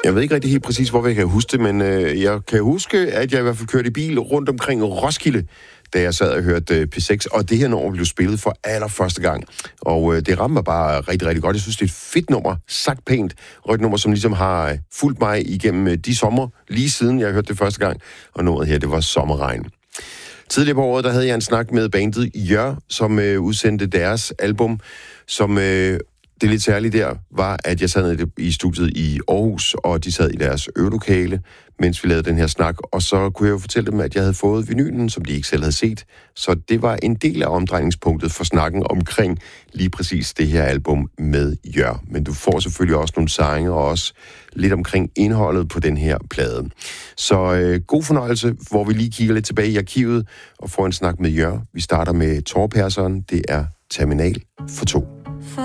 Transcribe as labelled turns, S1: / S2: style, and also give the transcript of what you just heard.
S1: Jeg ved ikke rigtig helt præcis, hvor jeg kan huske det, men jeg kan huske, at jeg i hvert fald kørte i bil rundt omkring Roskilde, da jeg sad og hørte P6, og det her nummer blev spillet for allerførste gang. Og det ramte mig bare rigtig, rigtig godt. Jeg synes, det er et fedt nummer, sagt pænt, og et nummer, som ligesom har fulgt mig igennem de sommer, lige siden jeg hørte det første gang. Og nummeret her, det var Sommerregn. Tidligere på året, der havde jeg en snak med bandet Jør, som udsendte deres album, som... Det lidt særlige der var, at jeg sad nede i studiet i Aarhus, og de sad i deres øvelokale, mens vi lavede den her snak. Og så kunne jeg jo fortælle dem, at jeg havde fået vinylen, som de ikke selv havde set. Så det var en del af omdrejningspunktet for snakken omkring lige præcis det her album med Jør. Men du får selvfølgelig også nogle sange, og også lidt omkring indholdet på den her plade. Så god fornøjelse, hvor vi lige kigger lidt tilbage i arkivet og får en snak med Jør. Vi starter med Tårperseren. Det er Terminal for 2.